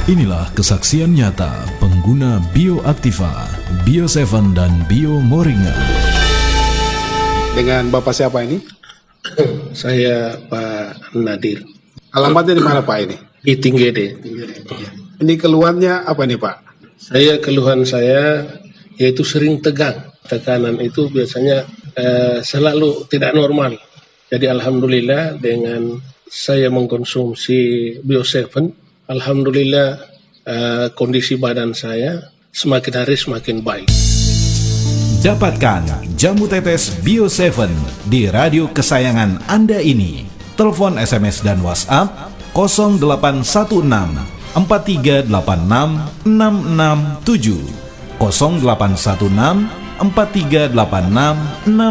Inilah kesaksian nyata pengguna Bioaktiva, Bio7 dan Bio Moringa. Dengan Bapak siapa ini? Saya Pak Nadir. Alamatnya di mana Pak ini? Di Tinggede. Ini keluhannya apa nih Pak? Keluhan saya yaitu sering tegang. Tekanan itu biasanya selalu tidak normal. Jadi alhamdulillah dengan saya mengkonsumsi Bio7, alhamdulillah kondisi badan saya semakin hari semakin baik. Dapatkan jamu tetes Bio7 di radio kesayangan Anda ini. Telepon, SMS dan WhatsApp 0816 4386 667 0816 4386 6